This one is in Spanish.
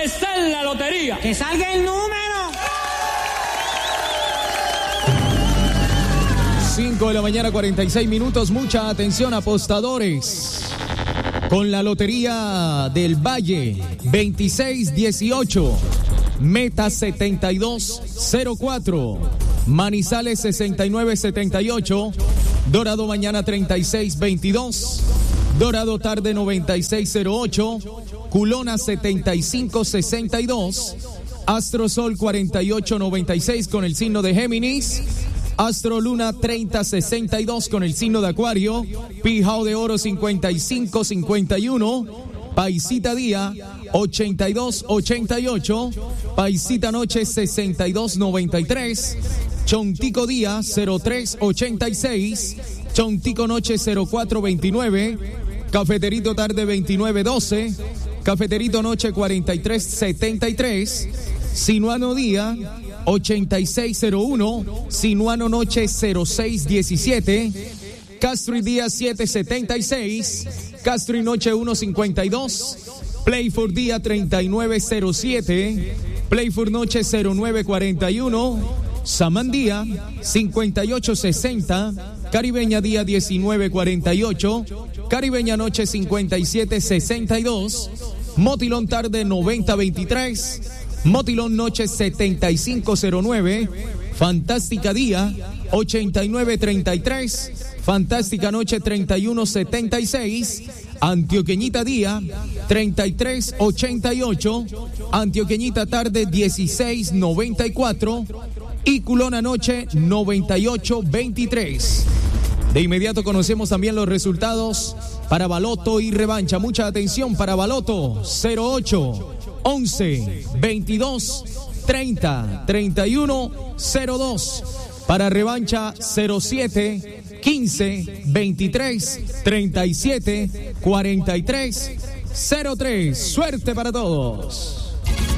está en la lotería. ¡Que salga el número! 5 de la mañana, 46 minutos. Mucha atención, apostadores. Con la Lotería del Valle, 2618. Meta 7204. Manizales 6978. Dorado mañana 3622. Dorado tarde 9608. Culona 7562. Astrosol 4896 con el signo de Géminis. Astro Luna 3062 con el signo de Acuario. Pijao de Oro 5551. Paisita Día 8288. Paisita Noche 6293. Chontico Día 0386. Chontico Noche 0429. Cafeterito Tarde 2912. Cafeterito Noche 4373. Sinuano Día 8601, Sinuano Noche 0617, Castro y Día 776, Castro y Noche 152, Playford Día 3907, Playford Noche 0941, Samandía 5860, Caribeña Día 1948, Caribeña Noche 5762, Motilón Tarde 9023, Motilón Noche 7509, Fantástica Día 8933, Fantástica Noche 3176, Antioqueñita Día 3388, Antioqueñita Tarde 1694 y Culona Noche 9823. De inmediato conocemos también los resultados para Baloto y Revancha. Mucha atención para Baloto 08 11 22 30 31 02. Para Revancha 07 15 23 37 43 03. Suerte para todos.